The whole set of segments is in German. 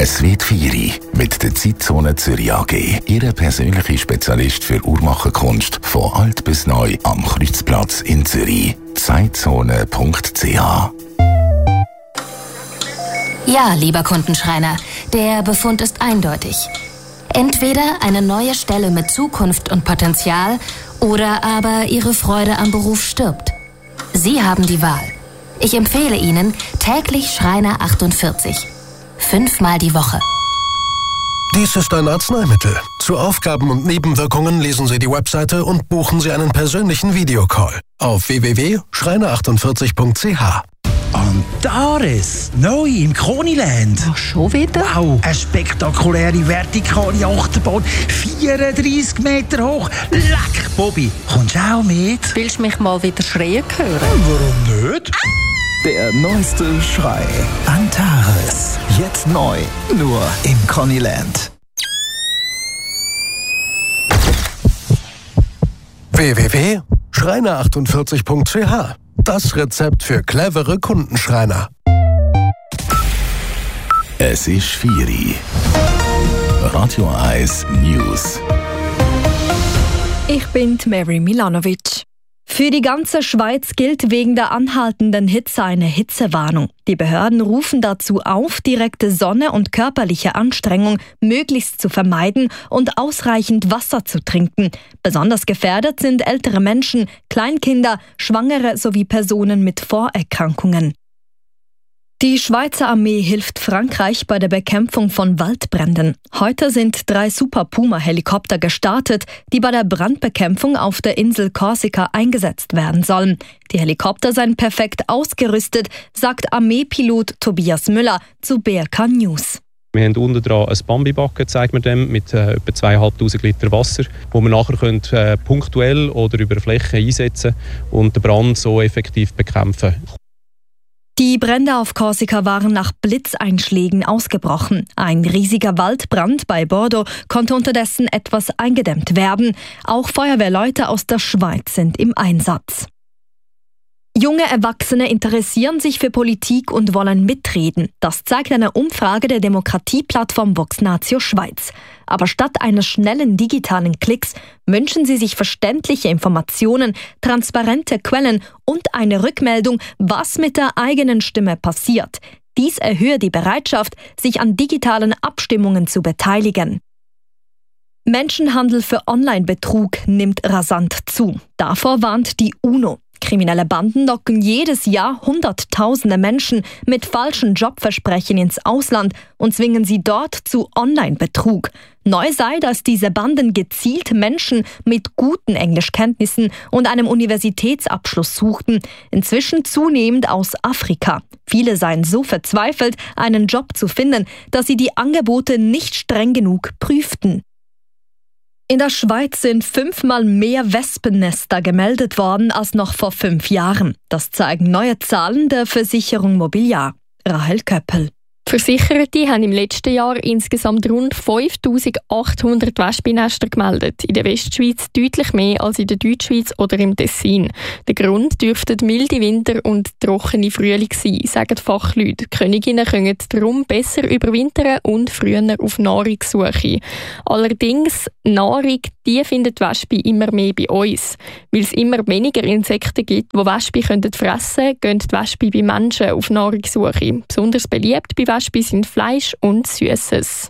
Es wird 4 mit der Zeitzone Zürich AG. Ihre persönliche Spezialist für Uhrmacherkunst von alt bis neu am Kreuzplatz in Zürich. Zeitzone.ch. Ja, lieber Kundenschreiner, der Befund ist eindeutig. Entweder eine neue Stelle mit Zukunft und Potenzial oder aber Ihre Freude am Beruf stirbt. Sie haben die Wahl. Ich empfehle Ihnen täglich Schreiner 48. 5-mal die Woche. Dies ist ein Arzneimittel. Zu Aufgaben und Nebenwirkungen lesen Sie die Webseite und buchen Sie einen persönlichen Videocall auf www.schreiner48.ch. Antares, neu im Koniland. Ach, schon wieder? Wow, eine spektakuläre vertikale Achterbahn, 34 Meter hoch. Leck, Bobby, kommst du auch mit? Willst du mich mal wieder schreien hören? Warum nicht? Der neueste Schrei. Antares. Jetzt neu. Nur im Koniland. www.schreiner48.ch. Das Rezept für clevere Kundenschreiner. Es ist 4. Radio 1 News. Ich bin Mary Milanovic. Für die ganze Schweiz gilt wegen der anhaltenden Hitze eine Hitzewarnung. Die Behörden rufen dazu auf, direkte Sonne und körperliche Anstrengung möglichst zu vermeiden und ausreichend Wasser zu trinken. Besonders gefährdet sind ältere Menschen, Kleinkinder, Schwangere sowie Personen mit Vorerkrankungen. Die Schweizer Armee hilft Frankreich bei der Bekämpfung von Waldbränden. Heute sind 3 Super Puma-Helikopter gestartet, die bei der Brandbekämpfung auf der Insel Korsika eingesetzt werden sollen. Die Helikopter seien perfekt ausgerüstet, sagt Armeepilot Tobias Müller zu BRK News. Wir haben unten dran ein Bambi-Backen, zeigt man dem, mit etwa 2'500 Liter Wasser, wo man nachher punktuell oder über Flächen einsetzen und den Brand so effektiv bekämpfen. Die Brände auf Korsika waren nach Blitzeinschlägen ausgebrochen. Ein riesiger Waldbrand bei Bordeaux konnte unterdessen etwas eingedämmt werden. Auch Feuerwehrleute aus der Schweiz sind im Einsatz. Junge Erwachsene interessieren sich für Politik und wollen mitreden. Das zeigt eine Umfrage der Demokratieplattform Voxnatio Schweiz. Aber statt eines schnellen digitalen Klicks wünschen sie sich verständliche Informationen, transparente Quellen und eine Rückmeldung, was mit der eigenen Stimme passiert. Dies erhöhe die Bereitschaft, sich an digitalen Abstimmungen zu beteiligen. Menschenhandel für Online-Betrug nimmt rasant zu. Davor warnt die UNO. Kriminelle Banden locken jedes Jahr Hunderttausende Menschen mit falschen Jobversprechen ins Ausland und zwingen sie dort zu Online-Betrug. Neu sei, dass diese Banden gezielt Menschen mit guten Englischkenntnissen und einem Universitätsabschluss suchten, inzwischen zunehmend aus Afrika. Viele seien so verzweifelt, einen Job zu finden, dass sie die Angebote nicht streng genug prüften. In der Schweiz sind 5-mal mehr Wespennester gemeldet worden als noch vor 5 Jahren. Das zeigen neue Zahlen der Versicherung Mobiliar. Rahel Köppel. Versicherte haben im letzten Jahr insgesamt rund 5'800 Wespennester gemeldet. In der Westschweiz deutlich mehr als in der Deutschschweiz oder im Tessin. Der Grund dürften milde Winter und trockene Frühling sein, sagen Fachleute. Die Königinnen können darum besser überwintern und früher auf Nahrungssuche. Allerdings, Nahrung, die findet die Wespe immer mehr bei uns. Weil es immer weniger Insekten gibt, die Wespe fressen können, gehen die Wespe bei Menschen auf Nahrungssuche. Besonders beliebt bei Wespe sind Fleisch und Süßes.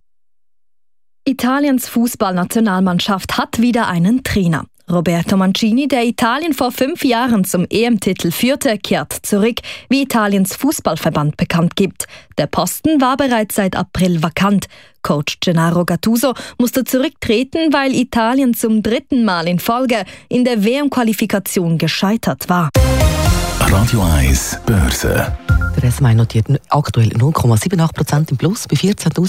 Italiens Fußballnationalmannschaft hat wieder einen Trainer. Roberto Mancini, der Italien vor 5 Jahren zum EM-Titel führte, kehrt zurück, wie Italiens Fußballverband bekannt gibt. Der Posten war bereits seit April vakant. Coach Gennaro Gattuso musste zurücktreten, weil Italien zum 3. Mal in Folge in der WM-Qualifikation gescheitert war. Radio 1 Börse. Der SMI notiert aktuell 0,78% im Plus bei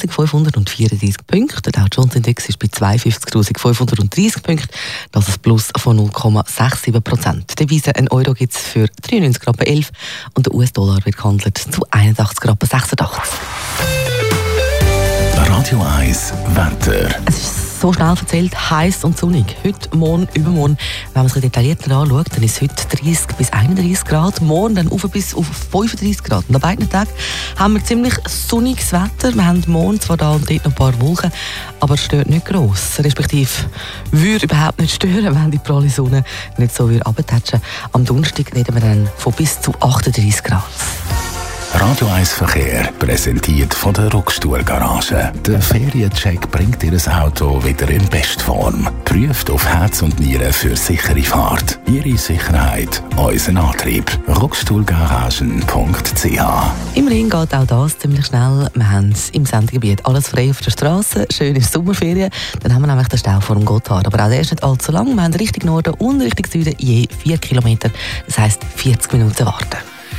14.534 Punkten. Der Dow Jones Index ist bei 52.530 Punkten. Das ist ein Plus von 0,67%. Devise, ein Euro gibt es für 93,11 Rappen und der US-Dollar wird gehandelt zu 81,86 Rappen. Radio 1 Wetter. Es ist So schnell erzählt, heiß und sonnig. Heute, morgen, übermorgen. Wenn man es detaillierter anschaut, dann ist es heute 30 bis 31 Grad. Morgen dann bis auf 35 Grad. Und an beiden Tagen haben wir ziemlich sonniges Wetter. Wir haben morgen zwar da und dort noch ein paar Wolken, aber es stört nicht gross. Respektive würde überhaupt nicht stören, wenn die pralle Sonne nicht so runtertatschen. Am Donnerstag reden wir dann von bis zu 38 Grad. Radio 1 Verkehr präsentiert von der Ruckstuhl-Garage. Der Feriencheck bringt Ihr Auto wieder in Bestform. Prüft auf Herz und Nieren für sichere Fahrt. Ihre Sicherheit, unser Antrieb. Ruckstuhlgaragen.ch. Im Ring geht auch das ziemlich schnell. Wir haben im Sendegebiet alles frei auf der Straße. Schön ist Sommerferien. Dann haben wir nämlich den Stau vor dem Gotthard. Aber auch der ist nicht allzu lang. Wir haben Richtung Norden und Richtung Süden je 4 Kilometer. Das heisst 40 Minuten warten.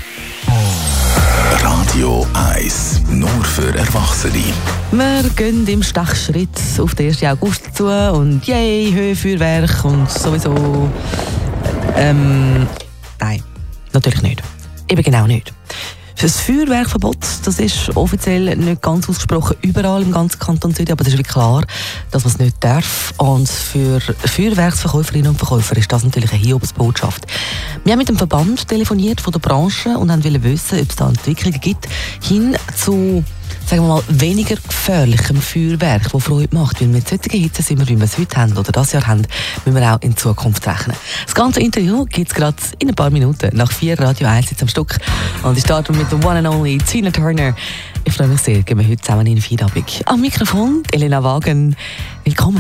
Radio 1, nur für Erwachsene. Wir gehen im Stechschritt auf den 1. August zu und yay, Höhenfeuerwerk und sowieso... nein, natürlich nicht. Eben genau nicht. Das Feuerwerkverbot, das ist offiziell nicht ganz ausgesprochen überall im ganzen Kanton Zürich, aber das ist wirklich klar, dass man es nicht darf. Und für Feuerwerksverkäuferinnen und Verkäufer ist das natürlich eine Hiobsbotschaft. Wir haben mit dem Verband telefoniert von der Branche und wollten wissen, ob es da Entwicklungen gibt, hin zu, sagen wir mal, weniger gefährlichem Feuerwerk, das Freude macht. Weil mit solchen Hitze sind wir, wie wir es heute haben oder das Jahr haben, müssen wir auch in Zukunft rechnen. Das ganze Interview gibt es gerade in ein paar Minuten, nach 4 Radio 1 jetzt am Stück. Und ich starte mit der One and Only Tina Turner. Ich freue mich sehr, gehen wir heute zusammen in den Feierabend. Am Mikrofon Elena Wagen. Willkommen.